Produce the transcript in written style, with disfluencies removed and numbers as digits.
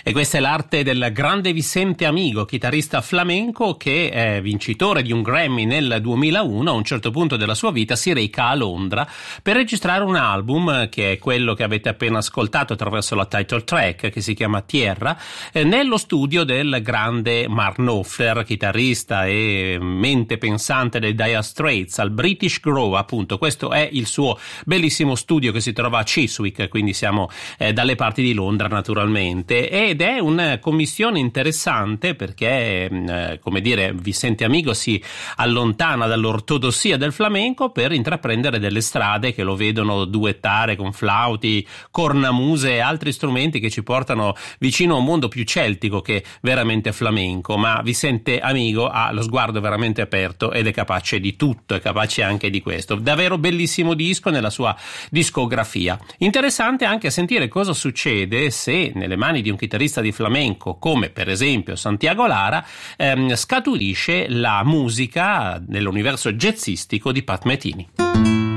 E questa è l'arte del grande Vicente Amigo, chitarrista flamenco che è vincitore di un Grammy nel 2001. A un certo punto della sua vita si reca a Londra per registrare un album che è quello che avete appena ascoltato attraverso la title track, che si chiama Tierra, nello studio del grande Mark Knopfler, chitarrista e mente pensante dei Dire Straits, al British Grove, appunto. Questo è il suo bellissimo studio che si trova a Chiswick, quindi siamo dalle parti di Londra naturalmente, ed è una commissione interessante perché come dire, Vicente Amigo si allontana dall'ortodossia del flamenco per intraprendere delle strade che lo vedono duettare con flauti, cornamuse e altri strumenti che ci portano vicino a un mondo più celtico che veramente flamenco. Ma Vicente Amigo ha lo sguardo veramente aperto ed è capace di tutto, è capace anche di questo. Davvero bellissimo disco nella sua discografia. Interessante anche sentire cosa succede se nelle mani di un chitarrista di flamenco come per esempio Santiago Lara scaturisce la musica nell'universo jazzistico di Pat Metheny.